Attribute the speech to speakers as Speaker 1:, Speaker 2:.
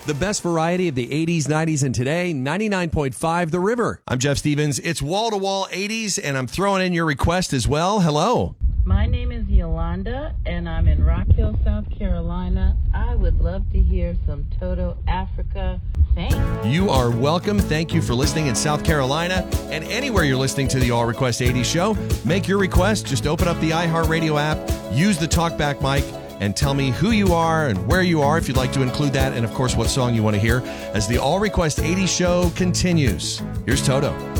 Speaker 1: The best variety of the 80s, 90s, and today, 99.5 The River. I'm Jeff Stevens. It's wall-to-wall 80s, and I'm throwing in your request as well. Hello.
Speaker 2: My name is Yolanda, and I'm in Rock Hill, South Carolina. I would love to hear some Toto Africa. Thanks.
Speaker 1: You are welcome. Thank you for listening in South Carolina and anywhere you're listening to the All Request 80s show. Make your request. Just open up the iHeartRadio app, use the TalkBack mic, and tell me who you are and where you are if you'd like to include that, and of course what song you want to hear as the All Request 80s show continues. Here's Toto.